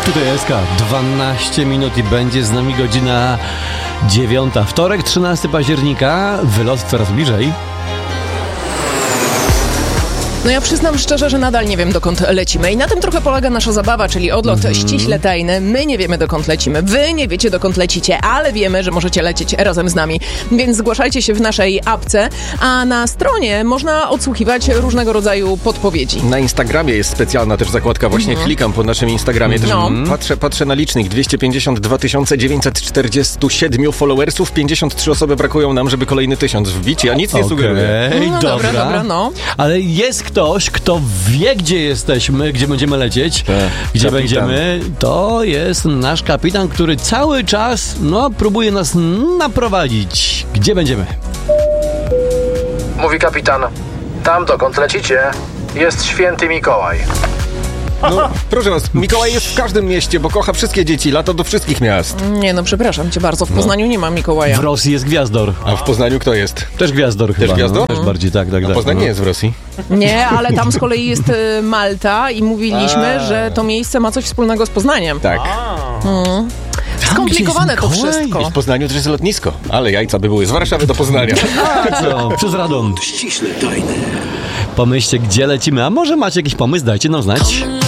Tutaj SK, 12 minut i będzie z nami godzina 9. Wtorek, 13 października, wylot coraz bliżej. No ja przyznam szczerze, że nadal nie wiem, dokąd lecimy i na tym trochę polega nasza zabawa, czyli odlot ściśle tajny. My nie wiemy, dokąd lecimy, wy nie wiecie, dokąd lecicie, ale wiemy, że możecie lecieć razem z nami, więc zgłaszajcie się w naszej apce, a na stronie można odsłuchiwać różnego rodzaju podpowiedzi. Na Instagramie jest specjalna też zakładka, właśnie klikam po naszym Instagramie, też patrzę na licznik, 252 947 followersów, 53 osoby brakują nam, żeby kolejny 1000 wbić, ja nic nie sugeruję. No dobra, no. Ale jest ktoś, kto wie, gdzie jesteśmy, gdzie będziemy lecieć, gdzie kapitan. będziemy. To jest nasz kapitan, który cały czas, próbuje nas naprowadzić. Gdzie będziemy? Mówi kapitan. Tam, dokąd lecicie, jest święty Mikołaj. No, proszę was, Mikołaj jest w każdym mieście, bo kocha wszystkie dzieci, lata do wszystkich miast. Nie no, przepraszam cię bardzo, w Poznaniu nie ma Mikołaja. W Rosji jest Gwiazdor. A w Poznaniu kto jest? Też Gwiazdor chyba. Też Gwiazdor? Też bardziej, tak. Poznań nie jest w Rosji. Nie, ale tam z kolei jest Malta i mówiliśmy, że to miejsce ma coś wspólnego z Poznaniem. Tak. Skomplikowane to wszystko. I w Poznaniu też jest lotnisko, ale jajca by były z Warszawy do Poznania. Co? Przez Radom. Ściśle tajne. Pomyślcie, gdzie lecimy, a może macie jakiś pomysł, dajcie nam znać.